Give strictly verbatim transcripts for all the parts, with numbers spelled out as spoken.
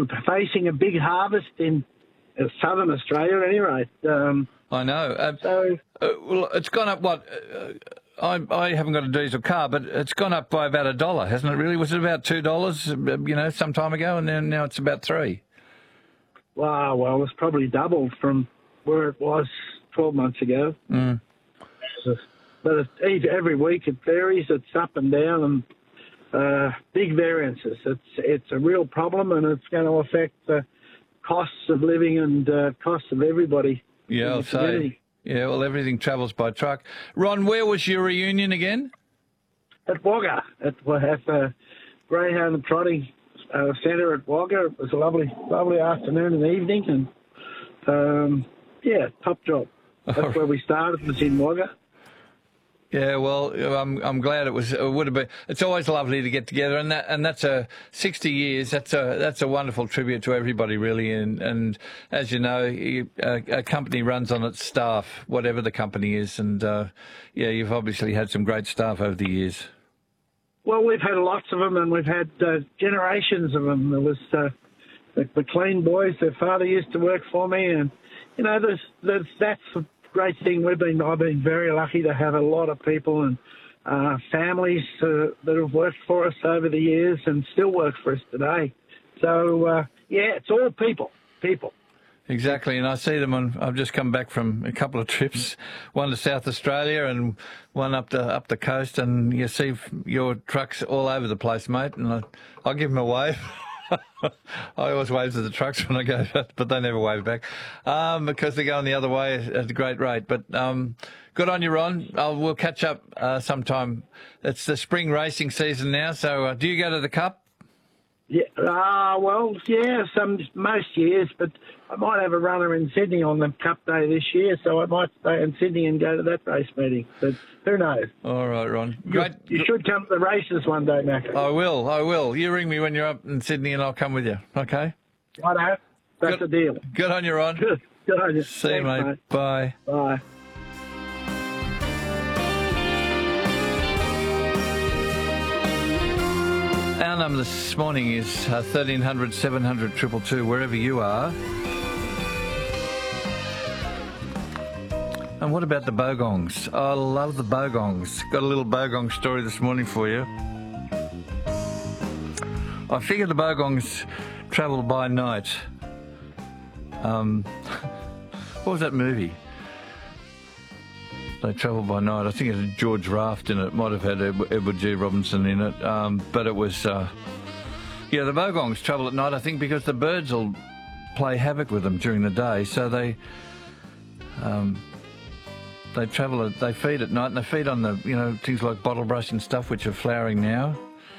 we're facing a big harvest in uh, southern Australia at any rate. Um, I know. Uh, so, uh, well, it's gone up, what... Uh, I, I haven't got a diesel car, but it's gone up by about a dollar, hasn't it really? Was it about two dollars, you know, some time ago, and then now it's about three? Wow, well, it's probably doubled from where it was twelve months ago. Mm. But it's, every week it varies, it's up and down, and uh, big variances. It's it's a real problem, and it's going to affect the costs of living and uh, costs of everybody. Yeah, I'll say. Yeah, well, everything travels by truck. Ron, where was your reunion again? At Wagga, at, at the Greyhound Trotting uh, Centre at Wagga. It was a lovely, lovely afternoon and evening, and um, yeah, top job. That's where we started. Was in Wagga. Yeah, well, I'm I'm glad it was. It would have been. It's always lovely to get together, and that and that's a sixty years. That's a that's a wonderful tribute to everybody, really. And and as you know, you, a, a company runs on its staff, whatever the company is. And uh, yeah, you've obviously had some great staff over the years. Well, we've had lots of them, and we've had uh, generations of them. There was uh, the McLean boys. Their father used to work for me, and you know, there's, there's that's. A, great thing. We've been, I've been very lucky to have a lot of people and uh, families uh, that have worked for us over the years and still work for us today. So, uh, yeah, it's all people, people. Exactly, and I see them on. I've just come back from a couple of trips, one to South Australia and one up the up the coast, and you see your trucks all over the place, mate. And I, I'll give them a wave. I always wave to the trucks when I go, but they never wave back um, because they're going the other way at a great rate. But um, good on you, Ron. I'll, we'll catch up uh, sometime. It's the spring racing season now, so uh, do you go to the Cup? Yeah, uh, well, yeah, some most years, but I might have a runner in Sydney on the Cup Day this year, so I might stay in Sydney and go to that race meeting. But who knows? All right, Ron. Great. You, you should come to the races one day, Mac. I will, I will. You ring me when you're up in Sydney and I'll come with you, okay? Righto. That's good, the deal. Good on you, Ron. Good, good on you. See Thanks, you, mate. mate. Bye. Bye. Our number this morning is uh, thirteen hundred, seven hundred, two two two, wherever you are. And what about the Bogongs? I love the Bogongs. Got a little Bogong story this morning for you. I figure the Bogongs travel by night. Um, what was that movie? They travel by night. I think it had George Raft in it. It might have had Edward G. Robinson in it. Um, but it was, uh, yeah, the Bogongs travel at night, I think, because the birds will play havoc with them during the day. So they um, they travel, they feed at night, and they feed on the, you know, things like bottlebrush and stuff, which are flowering now.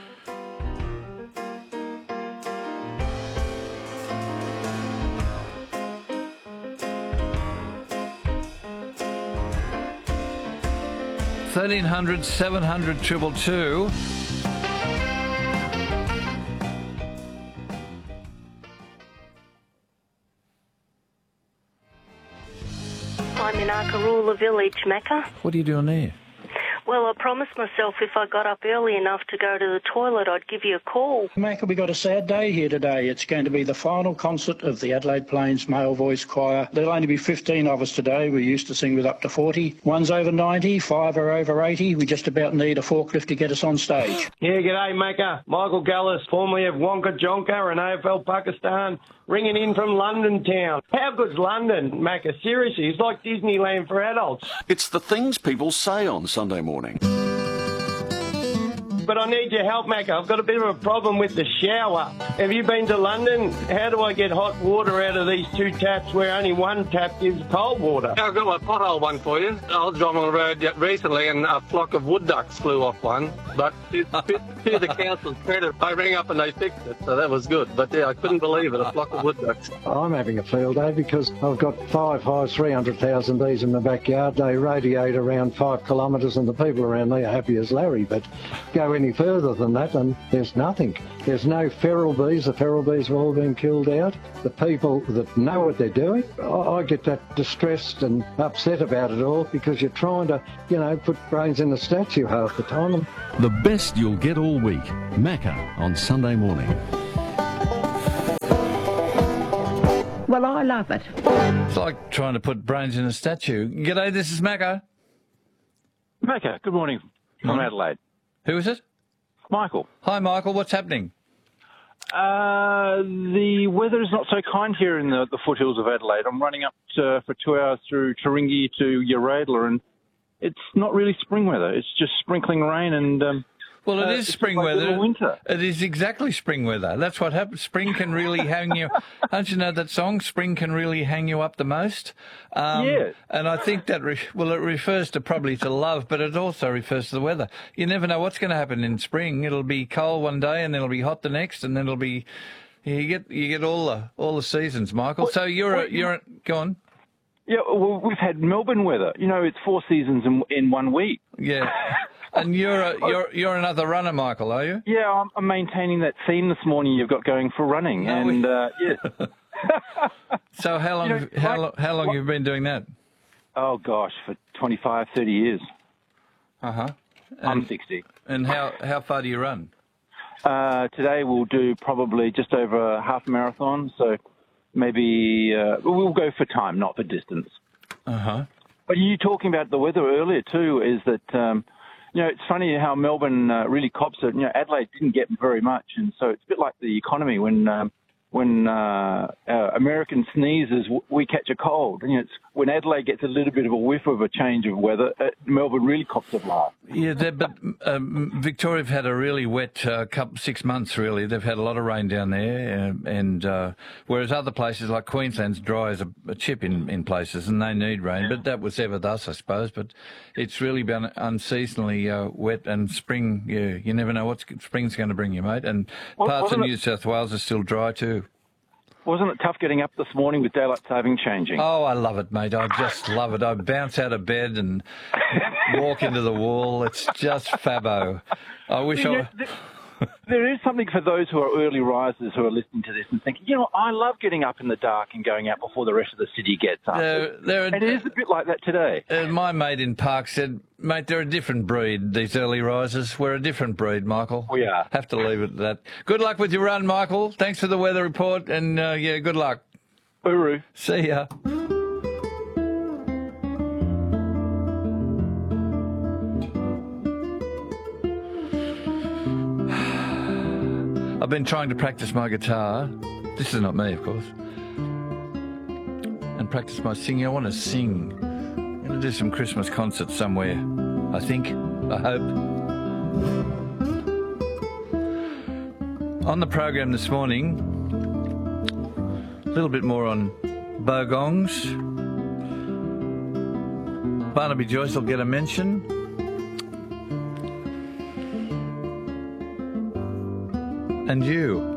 thirteen hundred, seven hundred, two two two. I'm in Arkaroola Village, Macca. What are you doing there? Well, I promised myself if I got up early enough to go to the toilet, I'd give you a call. Macca, we got a sad day here today. It's going to be the final concert of the Adelaide Plains Male Voice Choir. There'll only be fifteen of us today. We used to sing with up to forty. One's over ninety, five are over eighty. We just about need a forklift to get us on stage. Yeah, g'day, Macca. Michael Gallis, formerly of Wonka Jonka and A F L Pakistan, ringing in from London town. How good's London, Macca? Seriously, it's like Disneyland for adults. It's the things people say on Sunday morning. But I need your help, Macca. I've got a bit of a problem with the shower. Have you been to London? How do I get hot water out of these two taps where only one tap gives cold water? I've got my pothole one for you. I was driving on the road recently and a flock of wood ducks flew off one. But to, to the council's credit, I rang up and they fixed it, so that was good. But yeah, I couldn't believe it, a flock of wood ducks. I'm having a field day because I've got five hives, three hundred thousand bees in my backyard. They radiate around five kilometres and the people around me are happy as Larry. But go any further than that and there's nothing. There's no feral bees. The feral bees have all been killed out. The people that know what they're doing, I, I get that distressed and upset about it all because you're trying to, you know, put brains in a statue half the time. The best you'll get all week. Macca on Sunday morning. Well, I love it. It's like trying to put brains in a statue. G'day, this is Macca. Macca, good morning from Morning. Adelaide. Who is it? Michael. Hi, Michael. What's happening? Uh, the weather is not so kind here in the, the foothills of Adelaide. I'm running up to, for two hours through Taringi to Uradla, and it's not really spring weather. It's just sprinkling rain and... Um, Well, it uh, is it's spring like weather. little winter. It is exactly spring weather. That's what happens. Spring can really hang you. Don't you know that song? Spring can really hang you up the most. Um, Yeah. And I think that re- well, it refers to probably to love, but it also refers to the weather. You never know what's going to happen in spring. It'll be cold one day, and then it'll be hot the next, and then it'll be. You get you get all the all the seasons, Michael. What- so you're a, what- you're a, go on. Yeah, well, we've had Melbourne weather. You know, it's four seasons in, in one week. Yeah. And you're a, you're you're another runner, Michael, are you? Yeah, I'm, I'm maintaining that theme this morning you've got going for running. No, and, we- uh, yes. So how long You know, how like- long how long what- have you been doing that? Oh, gosh, for twenty-five, thirty years. Uh huh. I'm sixty. And how how far do you run? Uh, today we'll do probably just over a half marathon, so maybe uh, we'll go for time, not for distance. Uh huh. But you talking about the weather earlier too is that, um, you know, it's funny how Melbourne uh, really cops it. You know, Adelaide didn't get very much, and so it's a bit like the economy when um, when uh, uh, American sneezes, w- we catch a cold. And, you know, it's when Adelaide gets a little bit of a whiff of a change of weather, uh, Melbourne really cops it last. Yeah, they- but um, Victoria have had a really wet uh, couple six months. Really, they've had a lot of rain down there, uh, and uh, whereas other places like Queensland's dry as a, a chip in, in places, and they need rain. But that was ever thus, I suppose. But it's really been unseasonally uh, wet, and spring. Yeah, you never know what spring's going to bring you, mate. And Well, parts of wasn't New it- South Wales are still dry too. Wasn't it tough getting up this morning with daylight saving changing? Oh, I love it, mate. I just love it. I bounce out of bed and walk into the wall. It's just fabbo. I wish You know, I... th- there is something for those who are early risers who are listening to this and thinking, you know, I love getting up in the dark and going out before the rest of the city gets up. They're, they're and it is a bit like that today. Uh, my mate in Park said, mate, they're a different breed, these early risers. We're a different breed, Michael. We are. Have to leave it at that. Good luck with your run, Michael. Thanks for the weather report, and, uh, yeah, good luck. Uru. See ya. I've been trying to practice my guitar. This is not me, of course. And practice my singing. I want to sing. I'm going to do some Christmas concerts somewhere. I think. I hope. On the program this morning, a little bit more on bogongs. Barnaby Joyce will get a mention. And you.